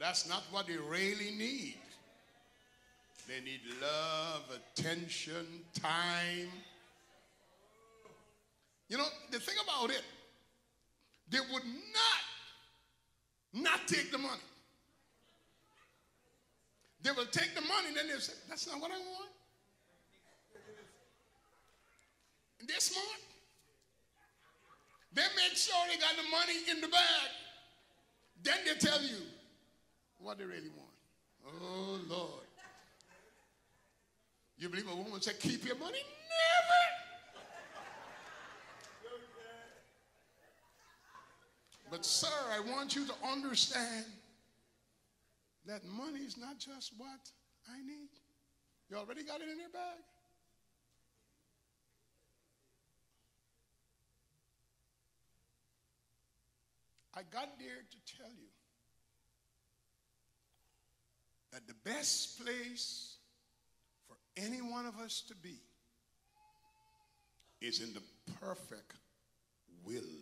that's not what they really need. They need love, attention, time. You know, the thing about it, they would not take the money. They will take the money and then they'll say, that's not what I want. And they're smart. They make sure they got the money in the bag. Then they tell you what they really want. Oh, Lord. You believe a woman said, keep your money? Never. But, sir, I want you to understand that money is not just what I need. You already got it in your bag. I got there to tell you that the best place for any one of us to be is in the perfect will